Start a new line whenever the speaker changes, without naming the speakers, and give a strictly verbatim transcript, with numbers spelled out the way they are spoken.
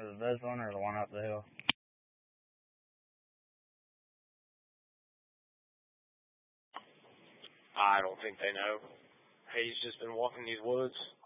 this one or the one up the hill?
I don't think they know. He's just been walking these woods.